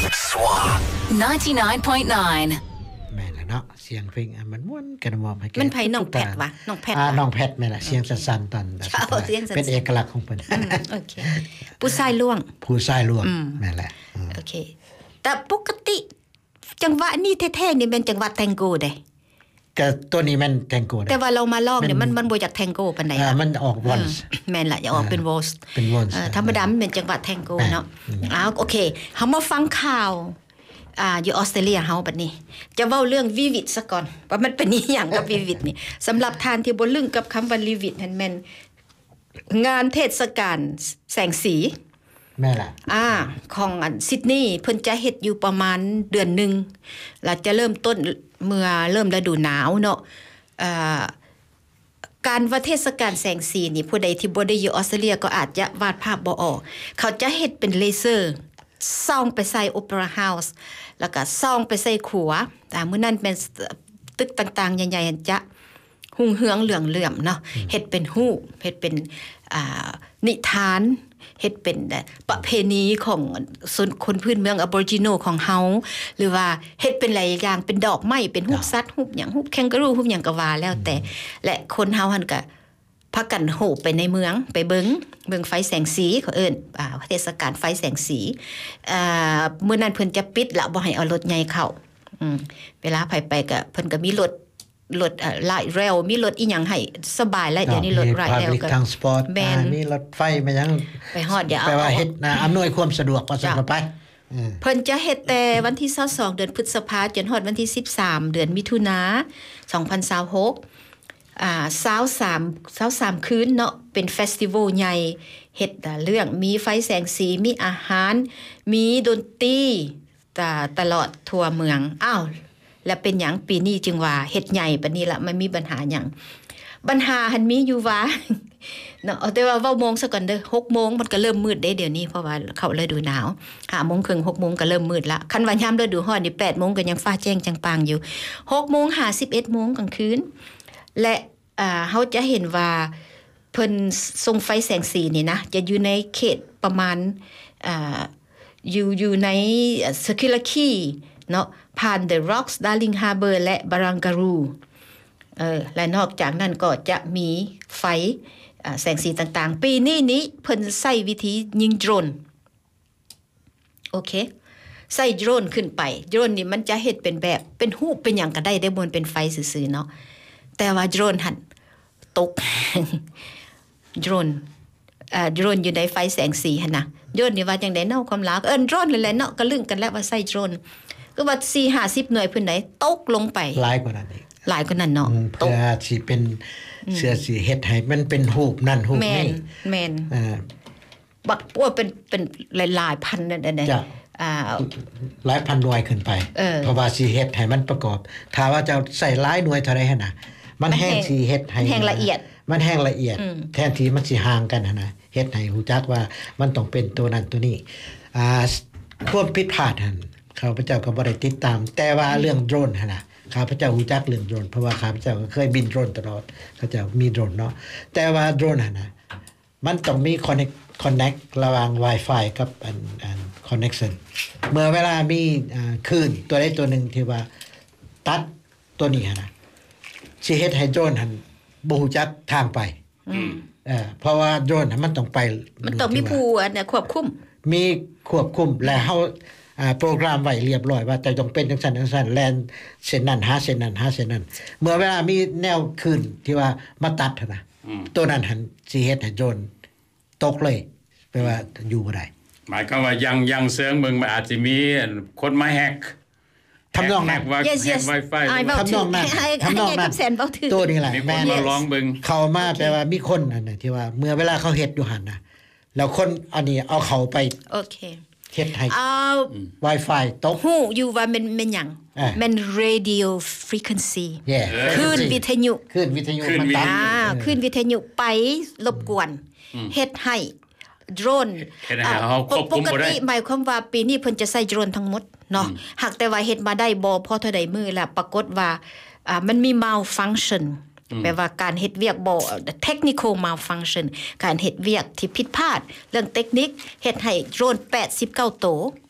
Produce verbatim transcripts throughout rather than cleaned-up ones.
Swap ninety-nine point nine แม่นล่ะเนาะเสียงเพลงมันม่วนกระหม่อมให้แก่มันไผน้องแพทวะน้องแพทอ่าน้องแพทแม่นล่ะเสียงสั่นๆตอนเป็นเอกลักษณ์ของเพิ่นโอเคผู้ชายล่วงผู้ชายล่วงแม่นแหละโอเคแต่ปกติจังหวะนี้แท้ๆนี่เป็นจังหวะแทงโกเด้ก็ตัวนี้มันแทงโกแต่ว่าเรามาลองเนี่ยมันมันบ่อยากแทงโกปานใดอ่ามันออกวอลส์แม่นล่ะอยากออกเป็นวอลส์เป็นวอลส์เอ่อธรรมดามันเป็นจังหวะแทงโกเนาะอ้าวโอเคเฮามาฟังข่าวอ่าอยู่ออสเตรเลียเฮาบัดนี้จะเว้าเรื่องวิวิตซะก่อนว่ามันเป็นอีหยังกับวิวิตนี่สำหรับทานที่บ่ลึงกับคำว่าวิวิตนั่นแม่นงานเทศกาลแสงสีแม่ล่ะอ่าของอันซิดนีย์เพิ่นจะเฮ็ดอยู่ประมาณเดือนนึงแล้วจะเริ่มต้นเมื่อเริ่มฤดูหนาวเนาะเอ่อการว่าเทศกาลแสงสีนี่ผู้ใดที่บ่ได้อยู่ออสเตรเลียก็อาจจะวาดภาพบ่ออกเขาจะเฮ็ดเป็นเลเซอร์ส่องไปใส่โอเปร่าเฮาส์แล้วก็ส่องไปใส่ขัวอ่ามื้อนั้นเป็นตึกต่างๆใหญ่ๆจะหุ่งเหืองเหลืองเหลื่อมเนาะเฮ็ดเป็นรูปเฮ็ดเป็นอ่านิทานเฮ็ดเป็นประเพณีของคนพื้นเมืองอะบอริจินัลของเฮาหรือว่าเฮ็ดเป็นหลายอย่างเป็นดอกไม้เป็นรูปสัตว์รูปหยังรูปแคนการูรูปหยังก็ว่าแล้วแต่และคนเฮาหั่นก็พากันโหไปในเมืองไปเบิงเบิงไฟแสงสีเขาเอิ้นอ่าเทศกาลไฟแสงสีอ่ามื้อนั้นเพิ่นจะปิดละบ่ให้เอารถใหญ่เข้าอืมเวลาไผไปก็เพิ่นก็มีรถรถอ่าไลท์เรลมีรถอีหยังให้สบายแล้วเดี๋ยวนี้รถไลท์เรลก็แม่นมีรถไฟมายังไปฮอดเดี๋ยวแปลว่าเฮ็ดอำนวยความสะดวกว่าซั่นไปเพิ่นจะเฮ็ดแต่วันที่ยี่สิบสองเดือนพฤษภาคมจนฮอดวันที่สิบสามเดือนมิถุนายนสองพันยี่สิบหกอ่ายี่สิบสาม ยี่สิบสามคืนเนาะเป็นเฟสติวัลใหญ่เฮ็ดเรื่องมีไฟแสงสีมีอาหารมีดนตรีตลอดทั่วเมืองอ้าวแล้วเป็นหยังปีนี้จึงว่าเฮ็ดใหญ่ปานนี้ล่ะมันมีปัญหาหยังปัญหาหันมีอยู่ว่าเนาะแต่ว่าเว้าโมงซะก่อนเด้อ หกโมงมันก็เริ่มมืดได้เดี๋ยวนี้เพราะว่าเข้าฤดูหนาว ห้าโมงครึ่ง หกโมงก็เริ่มมืดละคันว่ายามฤดูร้อนนี่ แปดโมงก็ยังฟ้าแจ้งจังปางอยู่ หกโมง ห้าสิบเอ็ดโมงกลางคืนและอ่าเฮาจะเห็นว่าเพิ่นส่งไฟแสงสีนี่นะจะอยู่ในเขตประมาณอ่าอยู่อยู่ใน Circular Quay เนาะผ่าน The Rocks Darling Harbour และ Barangaroo เออและนอกจากนั้นก็จะมีไฟอ่าแสงสีต่างๆปีนี้นี้เพิ่นใช้วิธียิงโดรนโอเคใส่โดรนขึ้นไปโดรนนี่มันจะเฮ็ดเป็นแบบเป็นรูปเป็นหยังก็ได้ได้บ่เป็นไฟซื่อๆเนาะแต่ว่าโดรนหั่นตกโดรนอ่าโดรนอยู่ในไฟแสงสีหั่นน่ะโดรนนี่ว่าจังได๋เนาะความลาวเอิ้นโดรนนั่นแหละเนาะก็ลึงกันแล้วว่าใส่โดรนก็ว่า สี่ห้าสิบ หน่วยเพิ่นไหนตกลงไปหลายกว่านั้นอีกหลายกว่านั้นเนาะเพื่อสิเป็นเสื้อสิเฮ็ดให้มันเป็นรูปนั่นรูปนี้แม่นๆอ่าบักโอ้เป็นเป็นหลายๆพันนั่นน่ะอ่าหลายพันหน่วยขึ้นไปเพราะว่าสิเฮ็ดให้มันประกอบถ้าว่าจะใส่หลายหน่วยเท่าใดหั่นน่ะมันแห้งสิเฮ็ดให้แห้งละเอียดมันแห้งละเอียดแทนที่มันสิห่างกันหั่นน่ะเฮ็ดให้ฮู้จักว่ามันต้องเป็นตัวนั้นตัวนี้อ่าความผิดพลาดหั่นข้าพเจ้าก็บ่ได้ติดตามแต่ว่าเรื่องโดรนหั่นน่ะข้าพเจ้ารู้จักเรื่องโดรนเพราะว่าข้าพเจ้าก็เคยบินโดรนตลอดข้าพเจ้ามีโดรนเนาะแต่ว่าโดรนหั่นน่ะมันต้องมี connect connect ระหว่าง Wi-Fi กับอันอัน connection เมื่อเวลามีอ่าคลื่นตัวใดตัวหนึ่งที่ว่าตัดตัวนี้หั่นน่ะสิเฮ็ดให้โดรนหั่นบ่ฮู้จักทางไปอืมเอ่อเพราะว่าโดรนมันต้องไปมันต้องมีผู้อันน่ะควบคุมมีควบคุมและเฮาอ่าโปรแกรมไว้เรียบร้อยว่าจะต้องเป็นจังซั่นจังซั่นแล่นเส้นนั้นหาเส้นนั้นหาเส้นนั้นเมื่อเวลามีแนวคลื่นที่ว่ามาตัดหั่นน่ะตัวนั้นหั่นสิเฮ็ดให้โดรนตกเลยแปลว่าอยู่บ่ได้หมายความว่ายังยังเซิงเมืองมันอาจสิมีคนมาแฮกทำนองนั้น yes yes Wi-Fi ทำนองนั้นทำนองนั้นตัวนี้แหละแม่นมาลองเบิ่งเข้ามาแปลว่ามีคนอันน่ะที่ว่าเมื่อเวลาเขาเฮ็ดอยู่หั่นน่ะแล้วคนอันนี้เอาเขาไปโอเคเฮ็ดให้เอา Wi-Fi ตกฮู้อยู่ว่ามันมันหยังมัน radio frequency คลื่นวิทยุคลื่นวิทยุมันตัดอ่าคลื่นวิทยุไปรบกวนเฮ็ดให้โดรนเฮ็ดให้เฮาควบคุมบ่ได้ปกติหมายความว่าปีนี้เพิ่นจะใช้โดรนทั้งหมดเนาะหากแต่ว่าเฮ็ดมาได้บ่พอเท่าใดมื้อแล้วปรากฏว่าอ่ามันมี malfunction แปลว่าการเฮ็ดเวียกบ่ technical malfunction การเฮ็ดเวียกที่ผิดพลาดเรื่องเทคนิคเฮ็ดให้โดรนแปดสิบเก้าตัว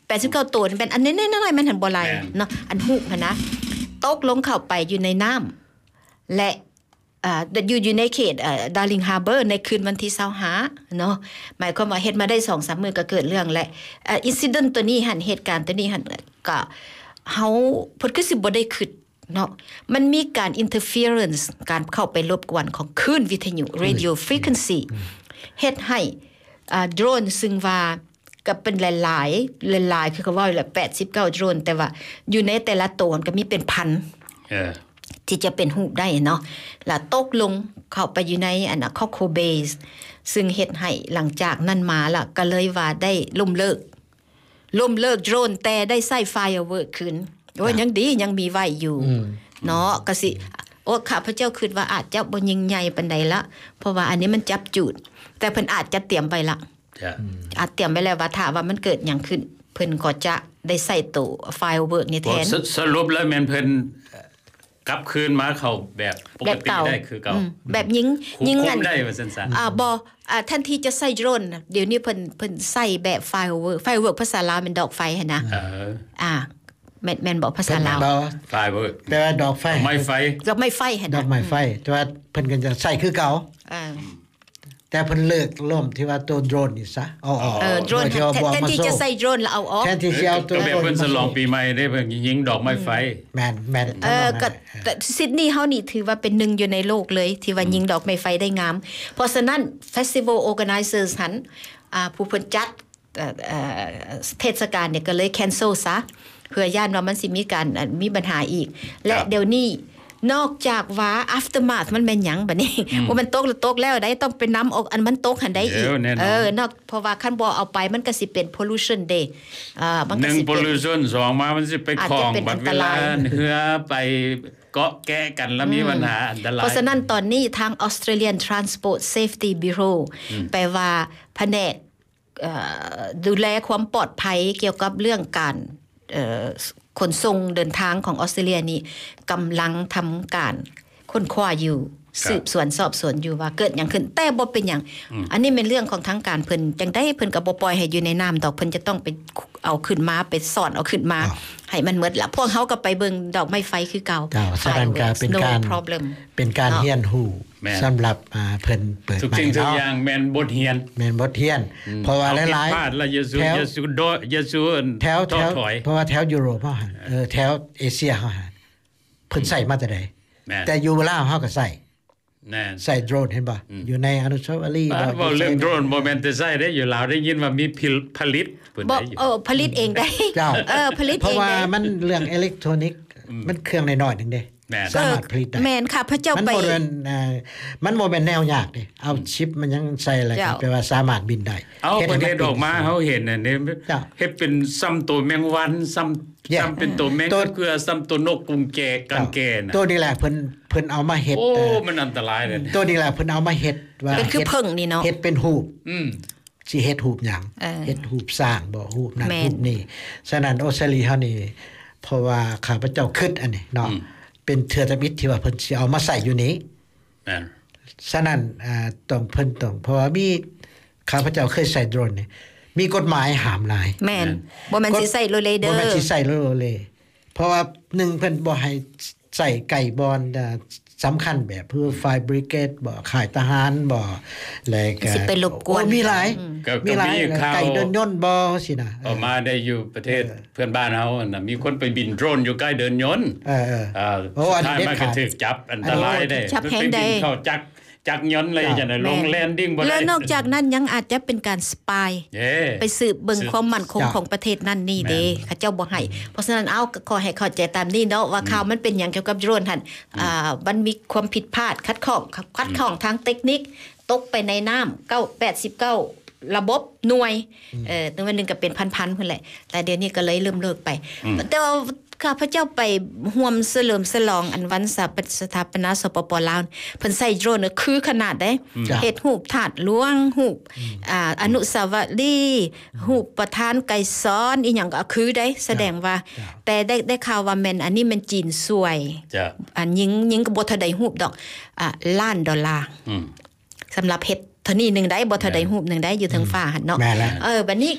แปดสิบเก้าตัวนี่เป็นอันน้อยๆมันหันบ่หลายเนาะอันฮูกหั่นนะตกลงเข้าไปอยู่ในน้ำและอ่าอยู่อยู่ในเขตเอ่อ Darling Harbour ในคืนวันที่ยี่สิบห้าเนาะหมายความว่าเฮ็ดมาได้ สองสาม มื้อก็เกิดเรื่องและเอ่อ incident ตัวนี้หั่นเหตุการณ์ตัวนี้หั่นก็เฮาเพิ่นคือสิบ่ได้คิดเนาะมันมีการ interference การเข้าไปรบกวนของคลื่นวิทยุ radio frequency เฮ็ดให้อ่าโดรนซึ่งว่าก็เป็นหลายๆหลายๆคือเขาว่าแหละแปดสิบเก้าโดรนแต่ว่าอยู่ในแต่ละตัวก็มีเป็นพันเออที่จะเป็นรูปได้เนาะแล้วตกลงเข้าไปอยู่ในอันน่ะ Coco Base ซึ่งเฮ็ดให้หลังจากนั้นมาล่ะก็เลยว่าได้ล้มเลิกล้มเลิกโดรนแต่ได้ใส่ firework ขึ้นโอ้ยยังดียังมีไว้อยู่เนาะก็สิโอ้ข้าพเจ้าคิดว่าอาจจะบ่ยิ่งใหญ่ปานใดละเพราะว่าอันนี้มันจับจุดแต่เพิ่นอาจจะเตรียมไปละจ้ะอาจเตรียมไปแล้วว่าถ้าว่ามันเกิดหยังขึ้นเพิ่นก็จะได้ใส่ตู้ firework นี่แทนสรุปแล้วแม่นเพิ่นกลับคืนมาเข้าแบบปกติได้คือเก่าแบบยิงยิงงั้นได้ว่าซั่นๆอ่าบ่อ่าทันทีจะใส่โดรนเดี๋ยวนี้เพิ่นเพิ่นใส่แบบ firework firework ภาษาลาวเป็นดอกไฟหั่นนะเอออ่าแม่นแม่นบอกภาษาลาว firework แปลว่าดอกไฟไม้ไฟดอกไม้ไฟหั่นดอกไม้ไฟแต่ว่าเพิ่นก็จะใส่คือเก่าอ่าแต่เพิ่นเลิกล่มที่ว่าตัวโดรนนี่ซะเอาออกเออโดรนแทนที่จะใส่โดรนแล้วเอาออกแทนที่จะเอาตัวโดรนเพิ่นฉลองปีใหม่ได้เพิ่นยิงดอกไม้ไฟแม่นแม่นเออก็ซิดนีย์เฮานี่ถือว่าเป็นหนึ่งอยู่ในโลกเลยที่ว่ายิงดอกไม้ไฟได้งามเพราะฉะนั้น Festival Organizers หันอ่าผู้เพิ่นจัดเอ่อเทศกาลเนี่ยก็เลยแคนเซิลซะเพื่อย่านว่ามันสิมีการมีปัญหาอีกและเดี๋ยวนี้นอกจากว่า aftermath มันแม่นหยังบัดนี้ว่ามันตกแล้วตกแล้วได้ต้องไปนำออกอันมันตกหั่นได้อีกเออนอกเพราะว่าคันบ่เอาไปมันก็สิเป็น pollution day อ่ามันก็สิเป็น pollution สองมามันสิไปคลองบัดเวลาเหือไปเกาะแกะกันแล้วมีปัญหาอันตรายเพราะฉะนั้นตอนนี้ทาง Australian Transport Safety Bureau แปลว่าแผนกเอ่อดูแลความปลอดภัยเกี่ยวกับเรื่องการเอ่อขนส่งเดินทางของออสเตรเลียนี่กำลังทำการค้นคว้าอยู่สืบสวนสอบสวนอยู่ว่าเกิดหยังขึ้นแต่บ่เป็นหยังอันนี้เป็นเรื่องของทางการเพิ่นจังได้เพิ่นก็บ่ปล่อยให้อยู่ในน้ำดอกเพิ่นจะต้องไปเอาขึ้นมาไปสอนเอาขึ้นมาให้มันหมดละพวกเฮาก็ไปเบิ่งดอกไม้ไฟคือเก่าแสดงการเป็นการเป็นการเรียนรู้สำหรับอ่าเพิ่นเปิดทุกสิ่งทุกอย่างแม่นบทเรียนแม่นบทเรียนเพราะว่าหลายๆพลาดแล้วอย่าสู้อย่าสู้โดอย่าสู้แถวๆเพราะว่าแถวยุโรปเฮาหั่นเออแถวเอเชียเฮาหั่นเพิ่นใช้มาแต่ใดแต่อยู่ลาวเฮาก็ใช้แน่ใส่โดรนเห็นบ่อยู่ในอนุสาวรีย์บ่บ่เรื่องโดรนบ่แม่นแต่ใช้ได้อยู่ลาวได้ยินว่ามีผลิตเพิ่นได้อยู่เออผลิตเองได้เออผลิตเองได้เพราะว่ามันเรื่องอิเล็กทรอนิกส์มันเครื่องน้อยๆนึงเด้สามารถผลิตได้แม่นค่ะพระเจ้าไปมันบ่แม่นอ่ามันบ่แม่นแนวยากเด้เอาชิปมันยังใส่อะไรก็แปลว่าสามารถบินได้เอาประเทศออกมาเฮาเห็นน่ะนี่เฮ็ดเป็นซ้ำตัวแมงวันซ้ำซ้ำเป็นตัวแมงเกลือซ้ำตัวนกกุงแกกังแกน่ะตัวนี้แหละเพิ่นเพิ่นเอามาเฮ็ดโอ้มันอันตรายเลยตัวนี้แหละเพิ่นเอามาเฮ็ดว่าเป็นคือเพิ่งนี่เนาะเฮ็ดเป็นรูปอืมสิเฮ็ดรูปหยังเฮ็ดรูปสร้างบ่รูปนั้นรูปนี้ฉะนั้นออสเตรเลียเฮานี่เพราะว่าข้าพเจ้าคิดอันนี้เนาะเป็นเทือตะมิตที่ว่าเพิ่นสิเอามาใส่อยู่นี้แม่นฉะนั้นอ่าต้องเพิ่นต้องเพราะว่ามีข้าพเจ้าเคยใส่โดรนนี่มีกฎหมายห้ามหลายแม่นบ่แม่นสิใส่โลเลเด้อบ่แม่นสิใส่โลเลเพราะว่าหนึ่งเพิ่นบ่ให้ใส่ไก่บอนสำคัญแบบเพื่อไฟบริเกตบ่ข่ายทหารบ่แล้วก็สิไปรบกวนมีหลายมีหลายไก่เดินยนต์บ่สินะออกมาได้อยู่ประเทศเพื่อนบ้านเฮาน่ะมีคนไปบินโดรนอยู่ใกล้เดินยนต์เออๆอ่าสุดท้ายมันก็ถูกจับอันตรายได้มันไปบินเข้าจักจักยนต์เลยจังได๋ลงแลนดิ้งบ่ได้แล้วนอกจากนั้นยังอาจจะเป็นการสปายไปสืบเบิ่งความมั่นคงของประเทศนั้นนี่เด้เขาเจ้าบ่ให้เพราะฉะนั้นเอาขอให้เข้าใจตามนี้เนาะว่าข่าวมันเป็นหยังเกี่ยวกับโดรนหั่นอ่ามันมีความผิดพลาดขัดข้องขัดข้องทางเทคนิคตกไปในน้ำเก้า แปดสิบเก้าระบบหน่วยเอ่อตัวนึงก็เป็นพันๆพุ่นแหละแต่เดี๋ยวนี้ก็เลยเริ่มเลิกไปแต่ว่าข้าพเจ้าไปร่วมเฉลิมฉลองอันวันสถาปนาสปปลาวเพิ่นใส่โดรนคือขนาดได้เฮ็ดรูปถาดหลวงรูปอ่าอนุสาวรีย์รูปประธานไกรสอนอีหยังก็คือได้แสดงว่าแต่ได้ได้ข่าวว่าแม่นอันนี้มันจีนสวยจ้ะอันยิงยิงก็บ่ทันได้รูปดอกอ่าล้านดอลลาร์อืมสำหรับเฮ็ดเท่านี้นึงได้บ่ทันได้รูปนึงได้อยู่ทางฟ้าหั่นเนาะเออบัดนี้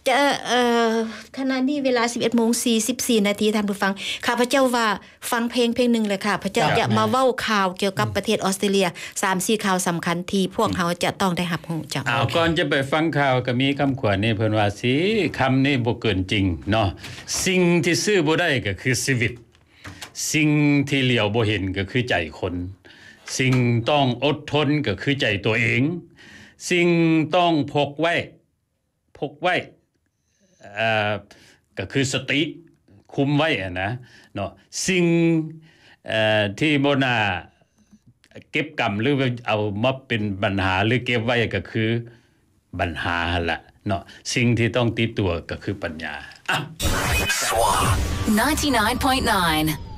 จะเอ่อขณะนี้เวลา สิบเอ็ดโมงสี่สิบสี่ นาทีท่านผู้ฟังข้าพเจ้าว่าฟังเพลงเพลงนึงเลยค่ะพระเจ้าจะมาเว้าข่าวเกี่ยวกับประเทศออสเตรเลีย สามสี่ ข่าวสำคัญที่พวกเฮาจะต้องได้รับรู้จักอ้าวก่อนจะไปฟังข่าวก็มีคำขวัญนี่เพิ่นว่าสิคำนี้บ่เกินจริงเนาะสิ่งที่ซื้อบ่ได้ก็คือชีวิตสิ่งที่เหลียวบ่เห็นก็คือใจคนสิ่งต้องอดทนก็คือใจตัวเองสิ่งต้องพกไว้พกไว้เอ่อก็คือสติคุมไว้อ่ะนะเนาะสิ่งเอ่อที่บ่น่าเก็บกรรมหรือเอามาเป็นปัญหาหรือเก็บไว้ก็คือปัญหาหั่นล่ะเนาะสิ่งที่ต้องติดตัวก็คือปัญญาอ่ะ ninety-nine point nine